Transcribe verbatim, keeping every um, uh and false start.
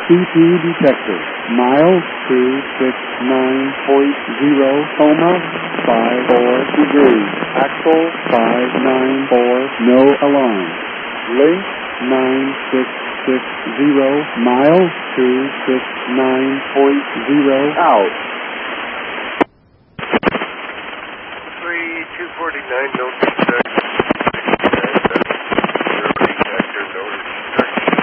C P detected. Miles two six nine point zero, coma, five four degrees. Axle five nine four, no alarm. Link nine six six zero, miles two six nine point zero, out. three two forty-nine, don't detect.